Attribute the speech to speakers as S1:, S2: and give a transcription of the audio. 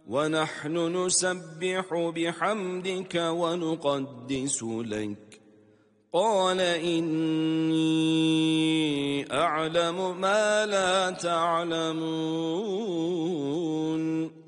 S1: ونحن نسبح بحمدك ونقدس لك. قال إني أعلم ما لا تعلمون.